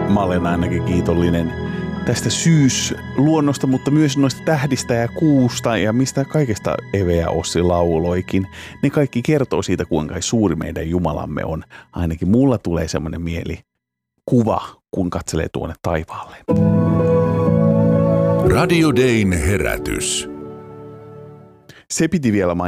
mä olen ainakin kiitollinen tästä syysluonnosta, mutta myös noista tähdistä ja kuusta ja mistä kaikesta Eve ja Ossi lauloikin. Ne kaikki kertoo siitä, kuinka suuri meidän Jumalamme on. Ainakin mulla tulee semmoinen mielikuva, kun katselee tuonne taivaalle. Radio Dayn herätys. Se piti vielä